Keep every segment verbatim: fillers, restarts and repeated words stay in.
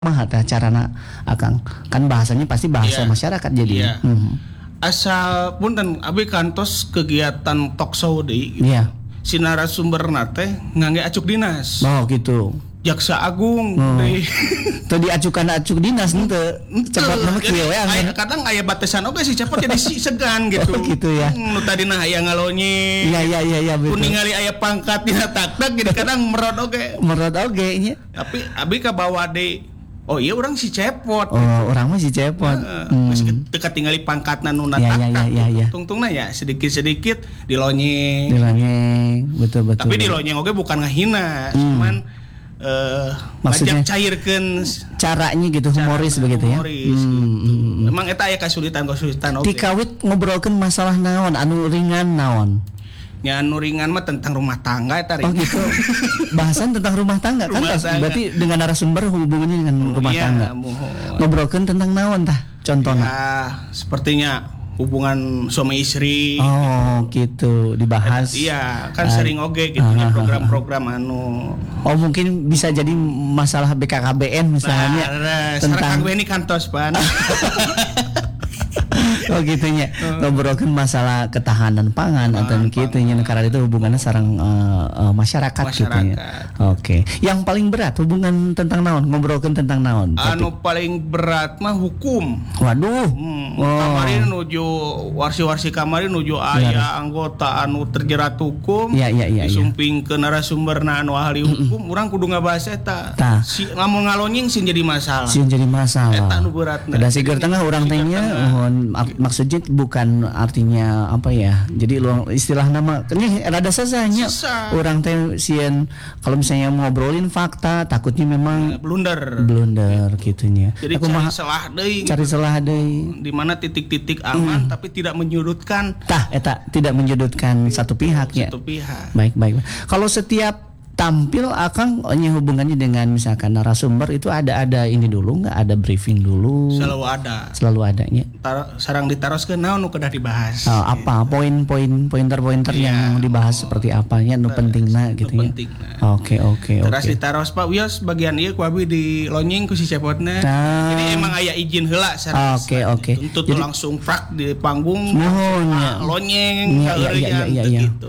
mah teh carana Akang kan bahasanya pasti bahasa Iya. masyarakat jadi. Iya. Mhm. Asal punten abi kantos kegiatan talk show deui gitu. Iya. Si narasumberna teh ngangge acuk dinas. Oh gitu. Jaksa Agung Oh. deui. Teu diacukan acuk dinas henteu. Cepot nama kieu we Aya- angin. kadang aya batasan oge si cepot jadi si segan gitu. Oh, gitu ya. Hmm, Nu tadina aya ngalonyi. Iya iya iya iya Kun betul. ningali aya pangkat dina takdak jadi kadang merot oge. Merot oge nya. Tapi abi kabawa deui. Oh iya orang si cepot. Oh, orang mah si cepot. Hmm. Terus teka tinggali pangkatna nu Iya, iya, natakdak. iya, iya. Tungtungna ya sedikit-sedikit dilonyeng. Dilanyeng, betul betul. Tapi dilonyeng oge bukan ngahina, Hmm. cuman eh Maksudnya- ngajak cairkeun caranya gitu humoris carana begitu ya. humoris Hmm, gitu. hmm. Memang eta aya kasulitan-kasulitan oge. Tikawit ngobrolkeun masalah naon anu ringan naon. Nya anu ringan mah tentang rumah tangga eta Oh ringan. gitu. Bahasan tentang rumah tangga kan Rumah tas- tangga. berarti dengan narasumber hubungannya dengan rumah Iya, tangga. mohon. Ngobrolkeun tentang naon tah contohnya. Ya, sepertinya hubungan suami istri. Oh gitu dibahas. Iya, kan Ah, sering oge gitu ah, ya ah, program-program anu. Oh mungkin bisa jadi masalah B K K B N misalnya Nah, tentang sekarang Benny kantos pan. oh gitunya ngobrolkeun masalah ketahanan pangan atau gitunya karena itu hubungannya sareng eh, eh, masyarakat, gitunya. Masyarakat. Oke. Yang paling berat hubungan tentang naon ngobrolkeun tentang naon? Anu paling berat mah hukum. Waduh. Hmm, Oh. Kemarin nuju warsi-warsi kemarin nuju aya anggota anu terjerat hukum. Iya, iya, iya, iya. Disumping ke narasumberna anu ahli hukum, urang kudu ngabahas eta. Tah. Si lamun ngalonying sih jadi masalah. Sieun jadi masalah. Eta anu beratna. Kada sigar tengah orang Sigar tehnya tengah. mohon mak- maksudnya bukan artinya apa ya. Jadi lu istilah nama ini rada sasanya. Susah. Orang teh sieun kalau misalnya ngobrolin fakta takutnya memang Blunder. blunder gitunya. Jadi Aku cari mah celah deui. cari celah deui. Di mana titik-titik aman tapi tidak menyudutkan Tah eta tidak menyudutkan satu pihak ya. satu pihak. Baik baik. Kalau setiap tampil Akang nya hubungannya dengan misalkan narasumber itu ada ada ini dulu nggak ada briefing dulu Selalu ada. selalu adanya. Tar- sarang ditaroskeun naon nu kedah dibahas. Oh, apa poin-poin pointer-pointer Iya. yang dibahas seperti apanya nu pentingna gitu ya. pentingna. Oke oke Teras oke. ditaros Pak Wios bagian ieu ku abi di lonyeng ku si cepotna. Nah. Jadi emang aya izin heula sareng. Oke, oke. Tuntut Jadi- langsung frak di panggung. Mohon, langsung, ya. ah, Lonyeng Iya, iya, iya, iya, iya. gitu.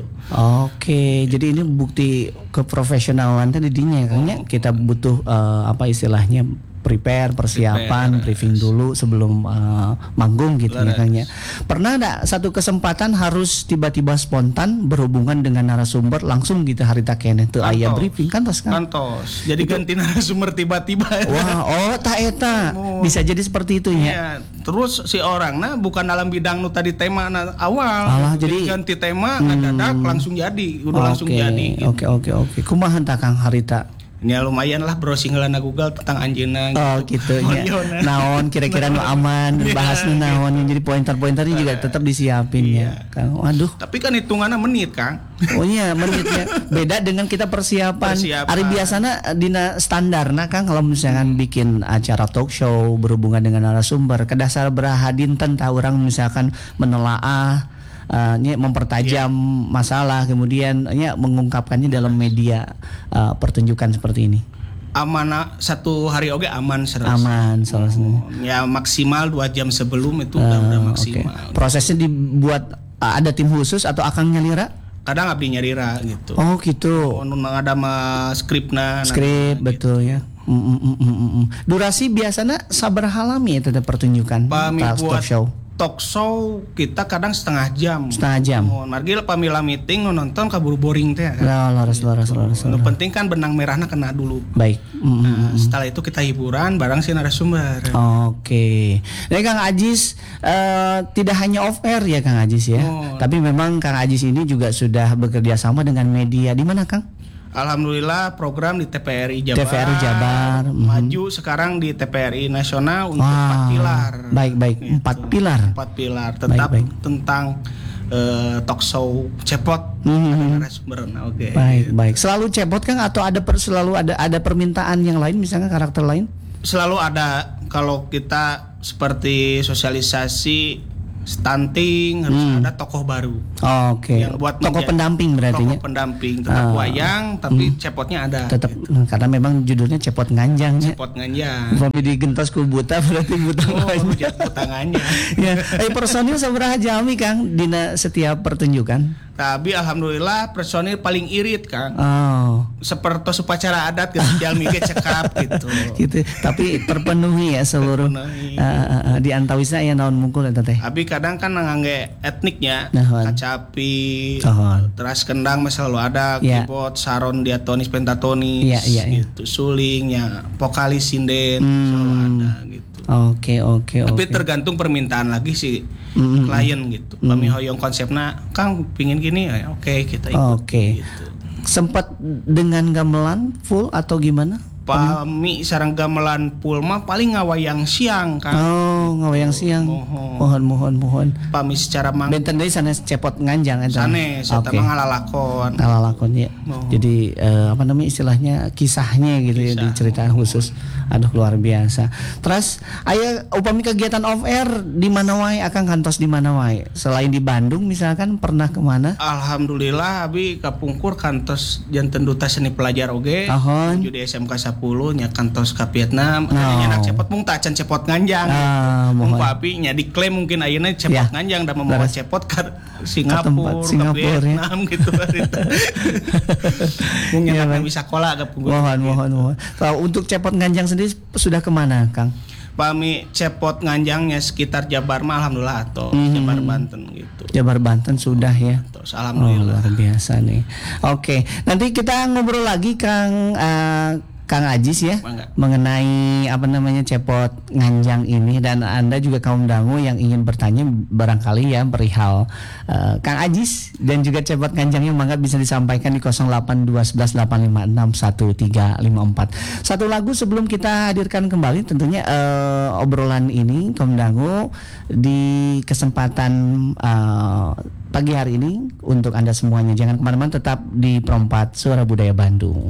Oke, jadi ini bukti keprofesionalan tadi dinya kan ya. Kita butuh eh, apa istilahnya prepare, persiapan, Prepare. briefing dulu sebelum eh, manggung gitu ya Laras. kan ya. Pernah ada satu kesempatan harus tiba-tiba spontan berhubungan dengan narasumber langsung gitu harita keneh teu aya Kantos. briefing kan tos kan. Kantos. Jadi ganti narasumber tiba-tiba. Wah, oh tak eta. Oh. Bisa jadi seperti itu ya. Ya, terus si orang nah bukan dalam bidang nu tadi tema na awal. Alah, jadi- ganti tema ngadadak langsung jadi, udah langsung Oke, jadi. Gitu. Oke oke oke. Kumaha tah Kang harita? Ya lumayan lah browsing heula na Google tentang anjeunna. Oh gitu ya. Moyona. Naon kira-kira nu aman Iya, bahas nu naon jadi pointer-pointernya juga tetap disiapin ya. Kang. Waduh. Tapi kan hitungannya menit, Kang. Oh iya menitnya beda dengan kita persiapan. Persiapan. Ari biasana dina standar nah Kang kalau misalkan bikin acara talk show berhubungan dengan narasumber kedasar beraha dinten tah urang misalkan menelaah Uh, nya mempertajam masalah kemudian nya mengungkapkannya dalam media uh, pertunjukan seperti ini. Aman satu hari oge aman serasa. Aman selesai. Ya maksimal dua jam sebelum itu udah udah Ah, maksimal. oke. Prosesnya dibuat uh, ada tim khusus atau Akang nyalira? Kadang abdi nyarira gitu. Oh gitu. Oh, nu ada mah skripna. Skrip betul ya. Mm, mm, mm, mm, mm. Durasi biasanya sabaraha lami ya tetap pertunjukan Pami talk buat show. talk show kita kadang setengah jam. Setengah jam. Oh, margi pamila meeting nu nonton kaburu boring teh. Kan? Lah laras laras laras. Nu laras. penting kan benang merahna kena dulu. Baik. Mm, mm, Nah, mm. setelah itu kita hiburan bareng si narasumber. Oke. Jadi Kang Ajis eh, tidak hanya off air ya Kang Ajis ya. Oh. Tapi memang Kang Ajis ini juga sudah bekerja sama dengan media. Di mana Kang? Alhamdulillah program di T P R I Jabar. T V R I Jabar, mhm. Maju sekarang di T P R I Nasional untuk Wah, empat pilar. baik, baik. Empat pilar. Empat pilar tetap baik. tentang eh, talk show cepot. Mhm. Narasumber. Nah, Oke. Baik, baik. Selalu cepot Kang atau ada per, selalu ada ada permintaan yang lain misalnya karakter lain? Selalu ada kalau kita seperti sosialisasi stunting, harus Hmm. ada tokoh baru. Oke. Yang buat Tokoh menja- pendamping berarti Tokoh ya. pendamping, tetap Ah. wayang tapi cepotnya ada. Tetap gitu. karena memang judulnya cepot nganjang ya. Cepot nganjang. Upami digentos ku buta berarti buta Oh, banyak. cepot tangannya. Ya, eh personil sabaraha jami Kang dina setiap pertunjukan? Tapi alhamdulillah personil paling irit Kang. Oh, Seperti upacara adat gitu, jalmi ge cekap gitu. gitu. Tapi terpenuhi ya seluruh Terpenuhi. uh, uh, uh, di antawisna aya naon mungkul eta teh. Tapi kadang kan ngangge etniknya, Naon? kacapi, Naon? teras kendang mah selalu ada, Ya. keyboard, saron, diatonis, pentatonis, Iya, iya, iya. gitu, sulingnya, vokalis sinden Hmm. selalu ada gitu. Oke, oke, Tapi oke. tergantung permintaan lagi si Mm, mm, klien gitu. Kami hoyong konsepnya, Kang pingin gini, ya, oke kita ikut. Oke. Gitu. Sempat dengan gamelan full atau gimana? Pami sarang gamelan pulma paling ngawayang siang Kang. Oh, ngawayang siang. Mohon. Mohon, mohon, mohon. Pami secara mang Benten deui sanes cepot nganjang eta. sanes, eta mah ngalalakon. Ngalalakon ya. Oh. Jadi eh, apa namanya istilahnya kisahnya gitu ya Kisah. diceritakan khusus. Aduh luar biasa. Terus aya upami kegiatan off air di mana wae akan kantos di mana wae? Selain di Bandung misalkan pernah kemana? Alhamdulillah abi kapungkur kantos janten duta seni pelajar oge. Ahon. Menuju di S M K sepuluh nya kantos ka Vietnam. Oh. Nya anak cepot mung tacan cepot nganjang. Ah, mohon. Mung api nya diklaim mungkin ayeuna cepot Ya. nganjang da membawa Beres. cepot ka tempat Singapura, Singapura, ke ya. Vietnam gitu barita. Mungkin Iya, anak baik. bisa sekolah kapungkur. Mohon, mohon, mohon. Kalau untuk cepot nganjang sendiri sudah kemana, Kang? Pami cepot nganjangnya sekitar Jabar mah alhamdulillah atau Hmm. Jabar Banten gitu. Jabar Banten sudah ya. Terus Oh, alhamdulillah. luar biasa nih. Oke, nanti kita ngobrol lagi Kang eh, Kang Ajis ya Mangga. mengenai apa namanya cepot nganjang ini dan Anda juga kaum dangu yang ingin bertanya barangkali ya perihal eh, Kang Ajis dan juga cepot nganjangnya mangga bisa disampaikan di nol delapan dua satu satu delapan lima enam satu tiga lima empat. Satu lagu sebelum kita hadirkan kembali tentunya eh, obrolan ini kaum dangu di kesempatan eh, pagi hari ini untuk Anda semuanya. Jangan kemana-mana, tetap di Perempat Suara Budaya Bandung.